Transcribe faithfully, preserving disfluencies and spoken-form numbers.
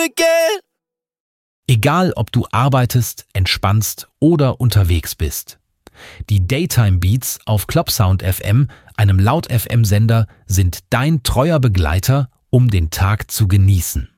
again. Egal, ob du arbeitest, entspannst oder unterwegs bist. Die Daytime Beats auf Clubsound F M, einem Laut-F M-Sender, sind dein treuer Begleiter, um den Tag zu genießen.